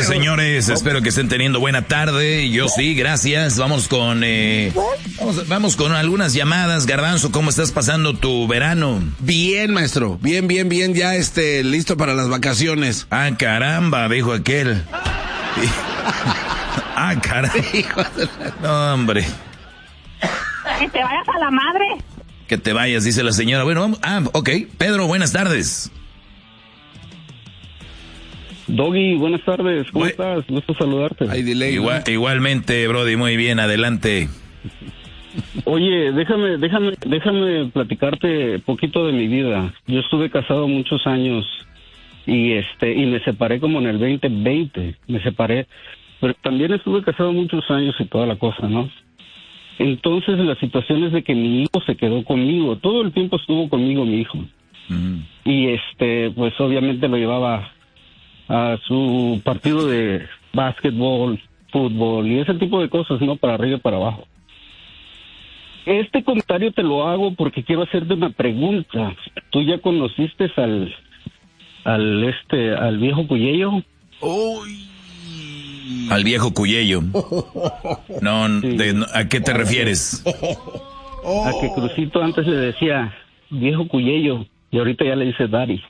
señores, espero que estén teniendo buena tarde. Yo sí, gracias. Vamos con algunas llamadas. Garbanzo, ¿cómo estás pasando tu verano? Bien, maestro. Bien. Ya listo para las vacaciones. Ah, caramba, dijo aquel. Ah, caramba. No, hombre. Que te vayas a la madre. Que te vayas, dice la señora. Bueno, vamos. Ah, ok. Pedro, buenas tardes. Doggy, buenas tardes. ¿Cómo estás? Gusto saludarte. Igualmente, Brody, muy bien. Adelante. Oye, déjame platicarte poquito de mi vida. Yo estuve casado muchos años y me separé como en el 2020. Me separé, pero también estuve casado muchos años y toda la cosa, ¿no? Entonces la situación es de que mi hijo se quedó conmigo. Todo el tiempo estuvo conmigo mi hijo. Y pues obviamente lo llevaba a su partido de básquetbol, fútbol y ese tipo de cosas, ¿no? Para arriba y para abajo. Este comentario te lo hago porque quiero hacerte una pregunta. ¿Tú ya conociste al viejo Cuyello? Al viejo Cuyello. No, sí. ¿A qué te refieres? A que Crucito antes le decía viejo Cuyello y ahorita ya le dice Daddy.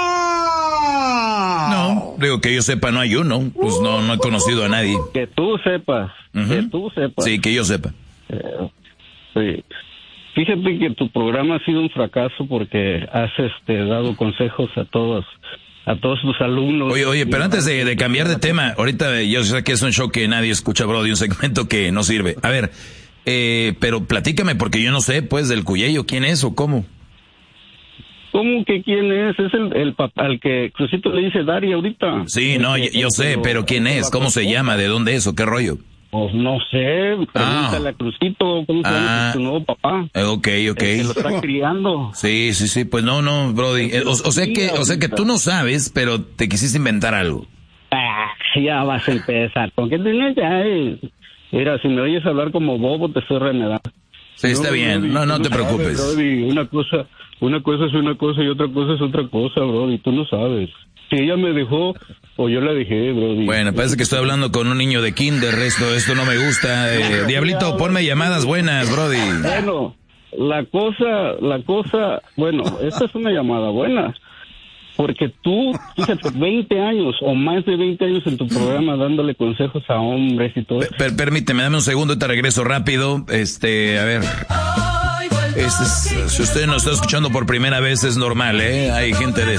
No, digo que yo sepa, no hay uno. Pues no he conocido a nadie. Que tú sepas. Sí, que yo sepa. Sí. Fíjate que tu programa ha sido un fracaso porque has dado consejos a todos tus alumnos. Oye, pero antes de cambiar de tema, ahorita yo sé que es un show que nadie escucha, Brody, un segmento que no sirve. A ver, pero platícame porque yo no sé, pues, del Cuyello, ¿quién es o cómo? ¿Cómo que quién es? Es el papá al que Crucito le dice Dari ahorita. Sí, no, yo sé, pero ¿quién es? ¿Cómo se llama? ¿De dónde es o qué rollo? Pues no sé, pregúntale a Crucito cómo se llama tu nuevo papá. Ok. Que lo está criando. Sí, pues no, Brody. O sea que tú no sabes, pero te quisiste inventar algo. Ya vas a empezar. ¿Con qué tienes ya? Mira, si me oyes hablar como bobo, te estoy remedando. Sí, está bien. No te preocupes. Brody, una cosa es una cosa y otra cosa es otra cosa, Brody. Tú no sabes. Si ella me dejó o yo la dejé, Brody. Bueno, parece que estoy hablando con un niño de kinder. Esto no me gusta. Diablito, ponme llamadas buenas, Brody. Bueno, la cosa, bueno, esta es una llamada buena. Porque tú, fíjate, 20 años o más de 20 años en tu programa dándole consejos a hombres y todo. Permíteme, dame un segundo y te regreso rápido. A ver. Si usted nos está escuchando por primera vez, es normal, ¿eh? Hay gente de